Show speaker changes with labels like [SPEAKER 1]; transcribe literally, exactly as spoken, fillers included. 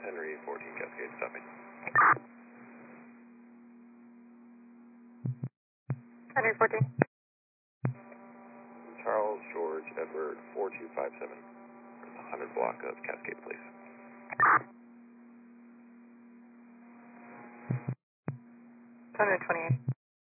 [SPEAKER 1] Henry fourteen Cascade stopping.
[SPEAKER 2] Henry fourteen.
[SPEAKER 1] Charles George Edward four two five seven. one hundred block of Cascade, please.
[SPEAKER 2] one twenty-eight.